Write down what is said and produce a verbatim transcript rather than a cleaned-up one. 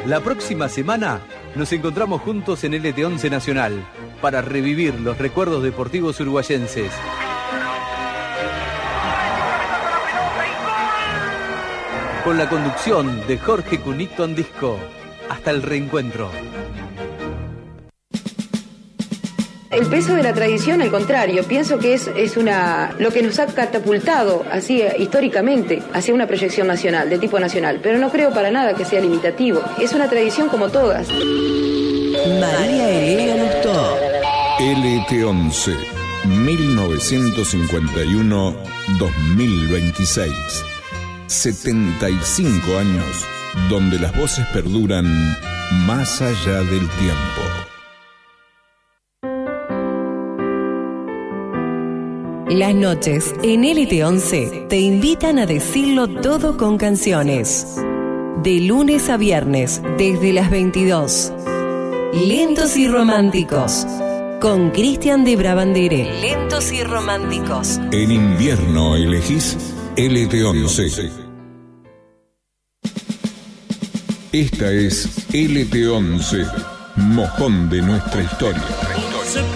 La próxima semana nos encontramos juntos en L T once Nacional para revivir los recuerdos deportivos uruguayenses. Con la conducción de Jorge Cunito Andisco. Hasta el reencuentro. El peso de la tradición, al contrario, pienso que es, es una lo que nos ha catapultado así históricamente hacia una proyección nacional, de tipo nacional, pero no creo para nada que sea limitativo. Es una tradición como todas. María Elena Lustó. L T once, mil novecientos cincuenta y uno a dos mil veintiséis. setenta y cinco años donde las voces perduran más allá del tiempo. Las noches en L T once te invitan a decirlo todo con canciones. De lunes a viernes, desde las veintidós. Lentos y románticos. Con Cristian de Brabandere. Lentos y románticos. En invierno elegís L T once. Esta es L T once, mojón de nuestra historia.